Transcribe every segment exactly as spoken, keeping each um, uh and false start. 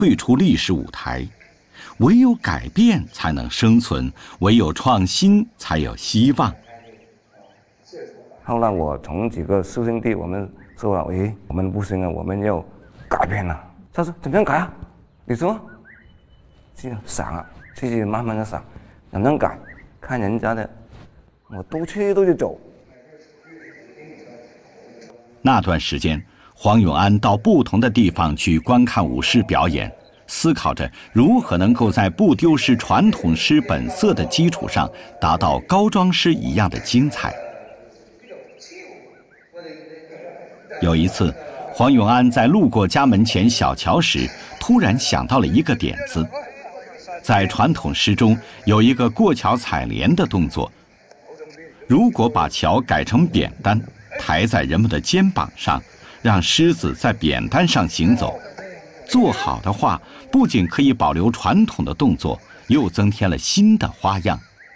退出历史舞台。唯有改变才能生存，唯有创新才有希望。 后来我从几个师兄弟，我们说了，诶，我们不行了，我们要改变了。他说怎么样改啊？你说，去想啊，自己慢慢的想，能不能改？看人家的，我都去都去走。 那段时间，黄永安到不同的地方去观看舞狮表演，思考着如何能够在不丢失传统狮本色的基础上，达到高庄狮一样的精彩。有一次，黄永安在路过家门前小桥时，突然想到了一个点子。在传统狮中有一个过桥采莲的动作，如果把桥改成扁担，抬在人们的肩膀上，让狮子在扁担上行走，做好的话，不仅可以保留传统的动作，又增添了新的花样。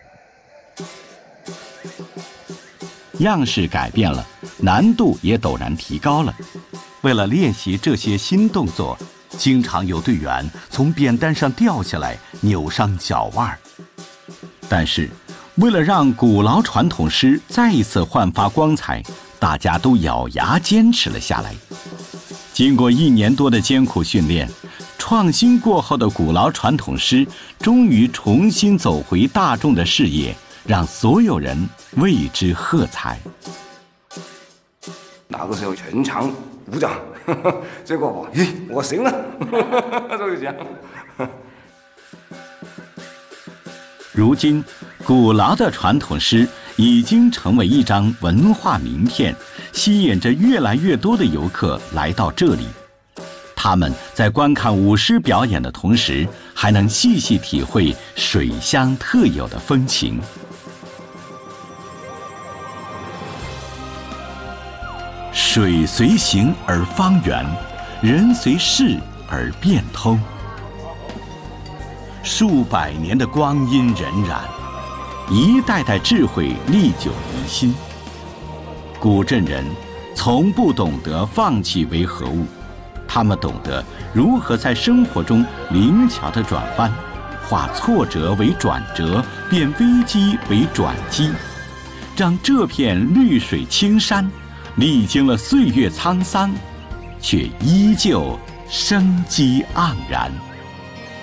样式改变了，难度也陡然提高了。为了练习这些新动作，经常有队员从扁担上掉下来，扭伤脚腕。但是，为了让古老传统狮再一次焕发光彩，大家都咬牙坚持了下来。经过一年多的艰苦训练，创新过后的古老传统狮终于重新走回大众的视野，让所有人为之喝彩。 那个时候全场鼓掌，呵呵，结果我，咦，我行了，就是这样。 如今，古老的传统狮已经成为一张文化名片，吸引着越来越多的游客来到这里。他们在观看舞狮表演的同时，还能细细体会水乡特有的风情。水随形而方圆，人随势而变通。数百年的光阴荏苒，一代代智慧历久弥新。古镇人从不懂得放弃为何物，他们懂得如何在生活中灵巧地转弯，化挫折为转折，变危机为转机，让这片绿水青山历经了岁月沧桑，却依旧生机盎然。